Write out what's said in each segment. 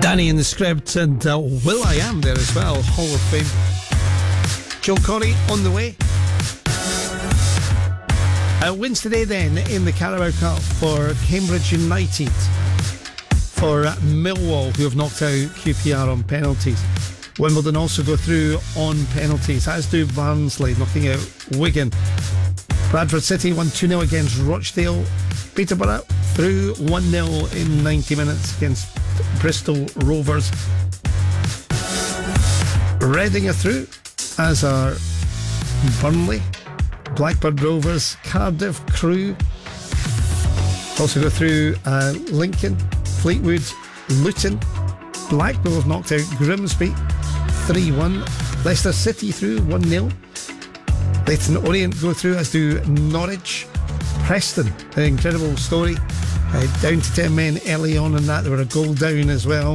Danny in the script, and Will I Am there as well, Hall of Fame. Joel Corey on the way. Wins today then in the Carabao Cup for Cambridge United, for Millwall, who have knocked out QPR on penalties. Wimbledon also go through on penalties, as do Barnsley, knocking out Wigan. Bradford City won 2-0 against Rochdale. Peterborough through 1-0 in 90 minutes against Bristol Rovers. Reading are through, as are Burnley, Blackburn Rovers, Cardiff, Crewe. Also go through Lincoln, Fleetwood, Luton. Blackpool have knocked out Grimsby 3-1. Leicester City through 1-0. Leyton Orient go through, as do Norwich. Preston, an incredible story. Down to 10 men early on in that. They were a goal down as well.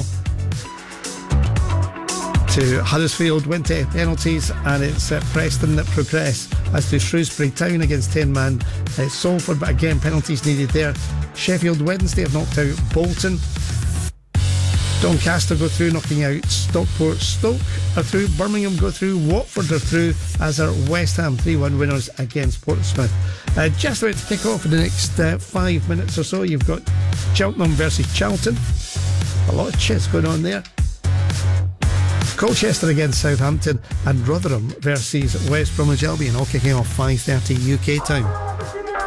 To Huddersfield, went to penalties, and it's Preston that progress, as to Shrewsbury Town against 10 man. Salford, but again penalties needed there. Sheffield Wednesday have knocked out Bolton. Doncaster go through, knocking out Stockport. Stoke are through. Birmingham go through. Watford are through, as are West Ham, 3-1 winners against Portsmouth. Just about to kick off in the next 5 minutes or so. You've got Cheltenham versus Charlton. A lot of chess going on there. Colchester against Southampton, and Rotherham versus West Bromwich Albion, all kicking off 5:30 UK time.